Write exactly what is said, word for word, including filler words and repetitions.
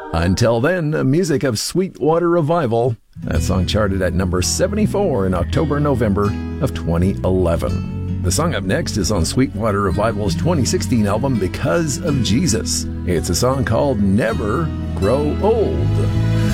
Until then, music of Sweetwater Revival. That song charted at number seventy-four in October and November of twenty eleven. The song up next is on Sweetwater Revival's twenty sixteen album, Because of Jesus. It's a song called Never Grow Old.